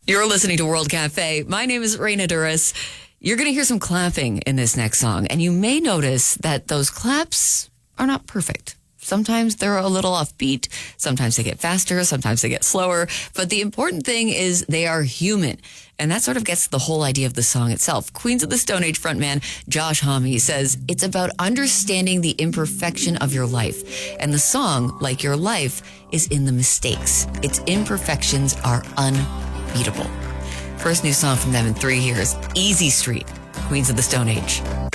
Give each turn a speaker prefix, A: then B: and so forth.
A: You're listening to World Cafe. My name is Raina Duras. You're going to hear some clapping in this next song, and you may notice that those claps are not perfect. Sometimes they're a little offbeat. Sometimes they get faster. Sometimes they get slower. But the important thing is they are human. And that sort of gets the whole idea of the song itself. Queens of the Stone Age frontman Josh Homme says it's about understanding the imperfection of your life. And the song, like your life, is in the mistakes. Its imperfections are unbeatable. First new song from them in 3 years, Easy Street, Queens of the Stone Age.